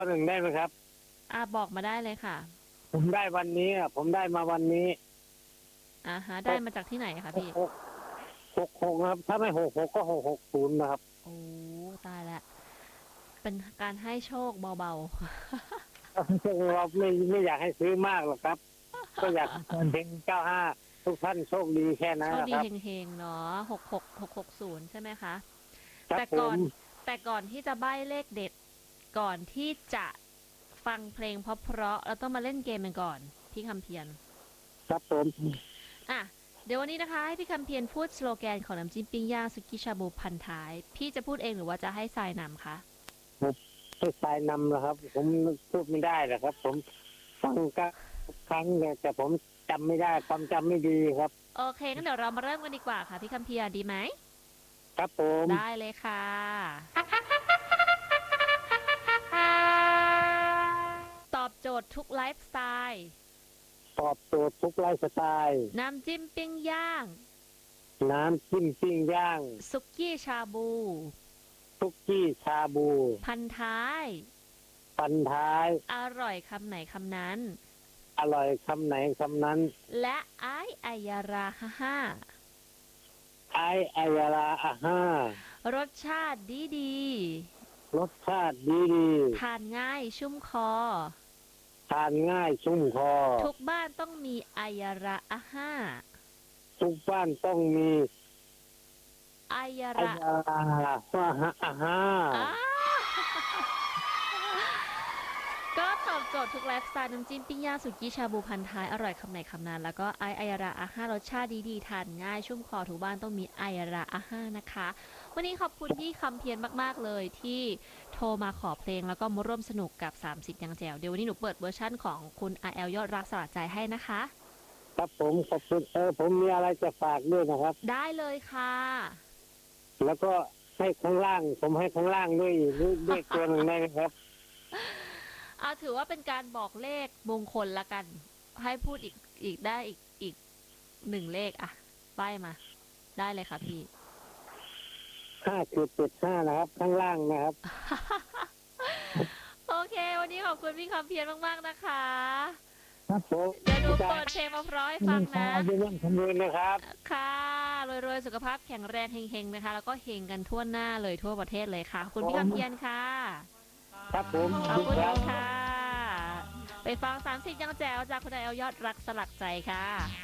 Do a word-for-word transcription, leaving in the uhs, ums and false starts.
หนึ่งได้ไหมครับอ่าบอกมาได้เลยค่ะผมได้วันนี้อ่ะผมได้มาวันนี้อ่าฮะหได้กมาจากที่ไหนคะพี่หกหกหกหกนะครับถ้าไม่หกหกก็หกหกศูนย์นะครับโอ้ตายแล้วเป็นการให้โชคเบาเราไม่ไม่อยากให้ซื้อมากหรอกครับก็อยากให้คนเพลงเก้าห้าทุกท่านโชคดีแค่ๆนั้โชคดีนนะครับเฮงๆเนาะหกหกหกหกศูนย์ใช่ไหมคะครับผมแต่ก่อนแต่ก่อนที่จะใบ้เลขเด็ดก่อนที่จะฟังเพลงเพราะๆเราต้องมาเล่นเกมกันก่อนพี่คำเพียรครับผมอ่ะเดี๋ยววันนี้นะคะให้พี่คำเพียรพูดสโลแกนของน้ำจิ้มปิ้งย่างสุกี้ชาบูพันท้ายพี่จะพูดเองหรือว่าจะให้ทรายนำคะผมให้สายนำนะครับผมพูดไม่ได้หรอกครับผมฟังก็ครั้งเลยแต่ผมจำไม่ได้ความจำไม่ดีครับโอเคงั้นเดี๋ยวเรามาเริ่มกันดีกว่าค่ะพี่คำเพียรดีไหมครับผมได้เลยค่ะ ตอบโจทย์ทุกไลฟ์สไตล์ตอบโจทย์ทุกไลฟ์สไตล์น้ำจิ้มปิ้งย่างน้ำจิ้มปิ้งย่างสุกี้ชาบูทุกกี้ชาบูพันท้ายปันท้ายอร่อยคำไหนคำนั้นอร่อยคำไหนคำนั้นและไอไอยาราฮ่าฮ่าไอไอยาลาอาห้ารสชาติดีดีรสชาติดีดีทานง่ายชุ่มคอทานง่ายชุ่มคอทุกบ้านต้องมีไอยาราอาฮ่าทุกบ้านต้องมีไอยาไอระยาลาว่าฮะอาห้าอ้าก็ตอบโจทย์ทุกไลฟ์สไตล์น้ำจิ้มปิ้งย่างสุกี้ชาบูพันท้ายอร่อยคำไหนคำนั้นแล้วก็ไอไอยาระอาห้ารสชาติดีๆทานง่ายชุ่มคอทุกบ้านต้องมีไอยาระอาห้านะคะวันนี้ขอบคุณพี่คำเพียรมากๆเลยที่โทรมาขอเพลงแล้วก็มาร่วมสนุกกับสามสิบยังแจ๋วเดี๋ยววันนี้หนูเปิดเวอร์ชั่นของคุณอาแอลยอดรักสลักใจให้นะคะครับผมขอบคุณเออผมมีอะไรจะฝากด้วยนะครับได้เลยค่ะแล้วก็ให้ข้างล่างผมให้ข้างล่างด้วยด้วยด้วยตัวหนึ่งได้ไหมครับเอาถือว่าเป็นการบอกเลขมงคลละกัน ให้พูดอีกอีกได้อีกอีกหนึ่งเลขอะป้ายมา ได้เลยค่ะพี่ห้าจุดเจ็ดห้านะครับข้างล่างนะครับโอเค วันนี้ขอบคุณพี่คำเพียรมากๆนะคะครับผมเดี๋ยวหนูเปิดเพลงมาเพราะให้ฟังนะจะเรื่องคำนวณนะครับค่ะรวยๆ สุขภาพแข็งแรงเฮงๆ นะคะ แล้วก็เฮงกันทั่วหน้าเลยทั่วประเทศเลยค่ะ ขอบคุณพี่คำเพียรค่ะครับผมขอบคุณครับค่ะ ไปฟังสามสิบยังแจ๋วจากคุณนายเอายอดรักสลักใจค่ะ